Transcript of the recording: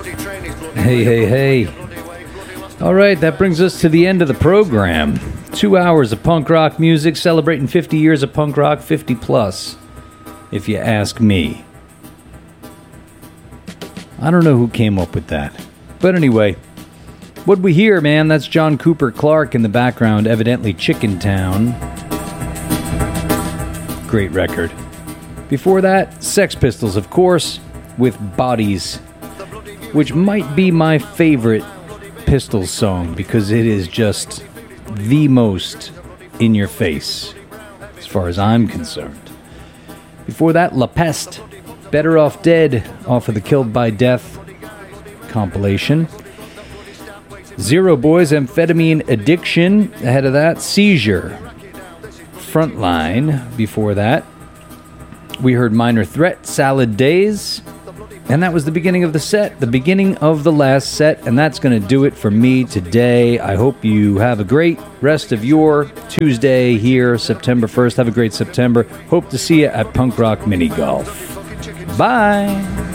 Hey, hey, hey. All right, that brings us to the end of the program. 2 hours of punk rock music, celebrating 50 years of punk rock, 50 plus, if you ask me. I don't know who came up with that. But anyway, what'd we hear, man? That's John Cooper Clarke in the background, evidently Chicken Town. Great record. Before that, Sex Pistols, of course, with Bodies, which might be my favorite Pistols song because it is just the most in your face, as far as I'm concerned. Before that, La Peste, Better Off Dead, off of the Killed by Death compilation. Zero Boys, Amphetamine Addiction, ahead of that. Seizure, Frontline, before that. We heard Minor Threat, Salad Days. And that was the beginning of the set, the beginning of the last set, and that's going to do it for me today. I hope you have a great rest of your Tuesday here, September 1st. Have a great September. Hope to see you at Punk Rock Mini Golf. Bye!